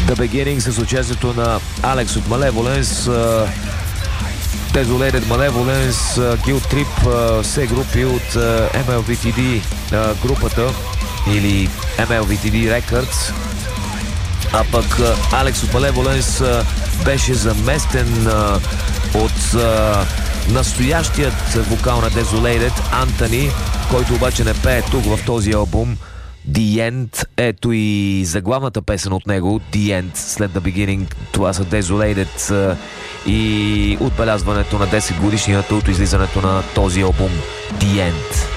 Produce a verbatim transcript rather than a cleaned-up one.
The Beginning с участието на Алекс от Malevolence, Desolated Malevolence, Guilt Trip, все групи от Ем Ел Ви Ти Ди групата или Ем Ел Ви Ти Ди Records, а пък Алекс от Malevolence беше заместен от настоящият вокал на Desolated, Антони, който обаче не пее тук в този албум. The End, ето и заглавната песен от него, The End, след The Beginning. Това са Desolated и отбелязването на десет годишнината от излизането на този албум, The End.